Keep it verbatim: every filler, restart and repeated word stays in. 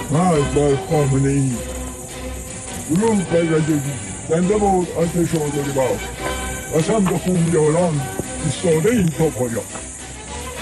مرد بر خامنه ای. درود بر رجبی، زنده باد آتش آزادی باد. قسم به خون یاران ایستاده ایم تا پایان.